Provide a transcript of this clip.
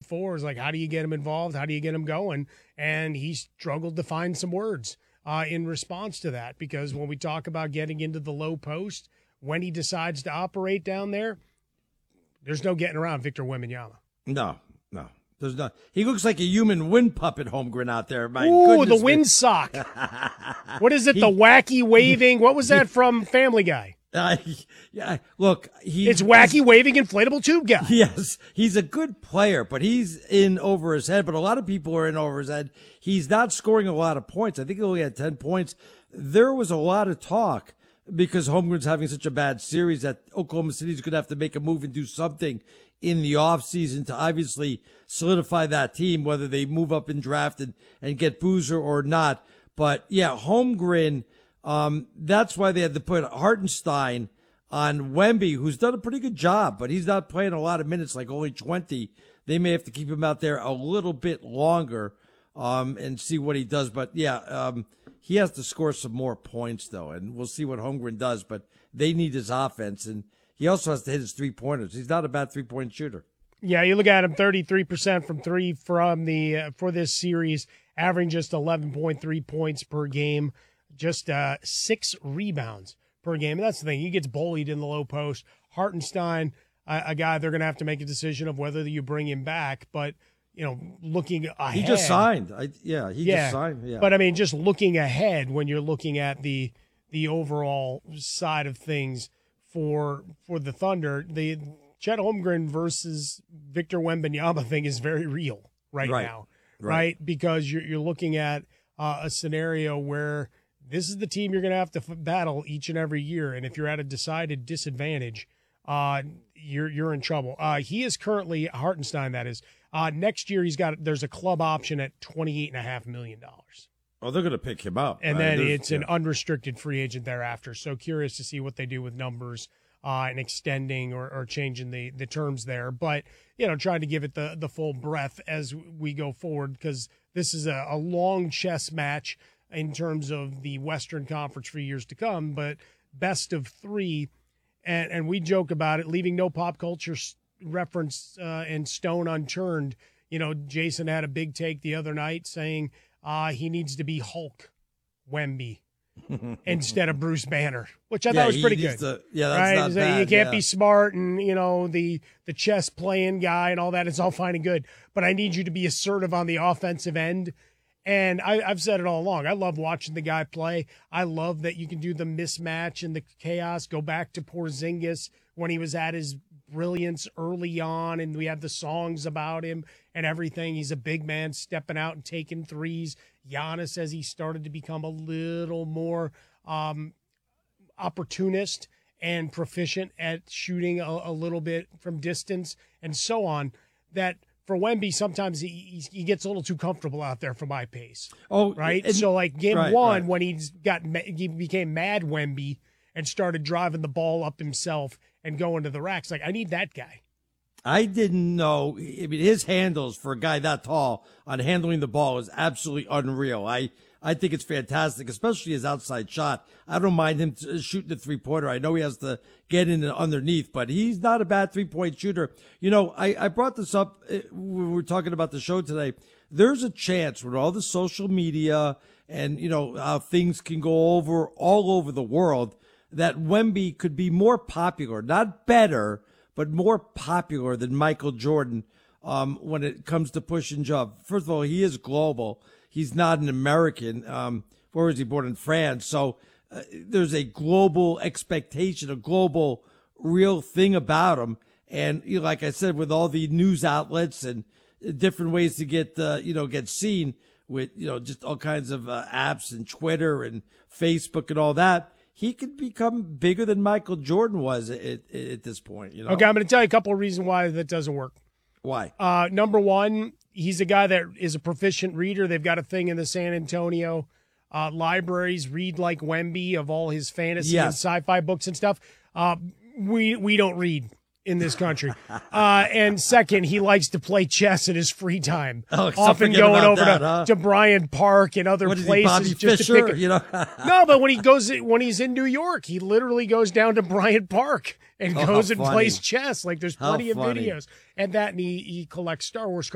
before is like, how do you get him involved? How do you get him going? And he struggled to find some words in response to that, because when we talk about getting into the low post, when he decides to operate down there, there's no getting around Victor Wembanyama. No. There's not. He looks like a human wind puppet, Holmgren, out there. Ooh, the wind sock. What is it? The wacky waving? What was that from Family Guy? Look, it's wacky waving inflatable tube guy. Yes, he's a good player, but he's in over his head. But a lot of people are in over his head. He's not scoring a lot of points. I think he only had 10 points. There was a lot of talk because Holmgren's having such a bad series that Oklahoma City's going to have to make a move and do something in the offseason to obviously solidify that team, whether they move up in draft and get Boozer or not. But yeah, Holmgren, that's why they had to put Hartenstein on Wemby, who's done a pretty good job, but he's not playing a lot of minutes, like only 20. They may have to keep him out there a little bit longer, and see what he does. But yeah, he has to score some more points though, and we'll see what Holmgren does, but they need his offense, and he also has to hit his 3-pointers. He's not a bad 3-point shooter. Yeah, you look at him, 33% from three from the for this series, averaging just 11.3 points per game, just 6 rebounds per game. And that's the thing. He gets bullied in the low post. Hartenstein, a guy they're going to have to make a decision of whether you bring him back. But, looking ahead. He just signed. Just signed. Yeah. But, I mean, just looking ahead when you're looking at the overall side of things for the Thunder, the Chet Holmgren versus Victor Wembanyama thing is very real right now, right? Because you're looking at a scenario where this is the team you're going to have to battle each and every year, and if you're at a decided disadvantage, you're in trouble. He is currently Hartenstein. That is next year. There's a club option at $28.5 million. Oh, they're going to pick him up. And then it's an unrestricted free agent thereafter. So curious to see what they do with numbers and extending or changing the terms there. But, trying to give it the full breadth as we go forward, because this is a long chess match in terms of the Western Conference for years to come, but best of 3. And we joke about it, leaving no pop culture reference and stone unturned. Jason had a big take the other night saying, he needs to be Hulk Wemby instead of Bruce Banner, which I thought was pretty good. That's right? not bad. You can't be smart and, the chess playing guy and all that. It's all fine and good. But I need you to be assertive on the offensive end. And I've said it all along. I love watching the guy play. I love that you can do the mismatch and the chaos. Go back to Porzingis when he was at his brilliance early on, and we have the songs about him and everything. He's a big man stepping out and taking threes. Giannis, as he started to become a little more opportunist and proficient at shooting a little bit from distance and so on, that for Wemby, sometimes he gets a little too comfortable out there for my pace. Oh, right. So like game one, when he became mad Wemby and started driving the ball up himself and going to the racks, like I need that guy. I didn't know. I mean, his handles for a guy that tall on handling the ball is absolutely unreal. I think it's fantastic, especially his outside shot. I don't mind him shooting the 3-pointer. I know he has to get in underneath, but he's not a bad 3-point shooter. I brought this up when we were talking about the show today. There's a chance with all the social media and, how things can go all over the world, that Wemby could be more popular, not better, but more popular than Michael Jordan when it comes to push and shove. First of all, he is global. He's not an American. Where was he born? In France? So there's a global expectation, a global real thing about him. And like I said, with all the news outlets and different ways to get seen with, just all kinds of apps and Twitter and Facebook and all that, he could become bigger than Michael Jordan was at this point. Okay, I'm going to tell you a couple of reasons why that doesn't work. Why? Number one, he's a guy that is a proficient reader. They've got a thing in the San Antonio libraries, read like Wemby, of all his fantasy and sci-fi books and stuff. We don't read in this country. And second, he likes to play chess in his free time. Often going over to Bryant Park and other places. Bobby just Fischer, to pick No, but when he's in New York, he literally goes down to Bryant Park and goes and plays chess. Like there's plenty of videos. And he collects Star Wars cards.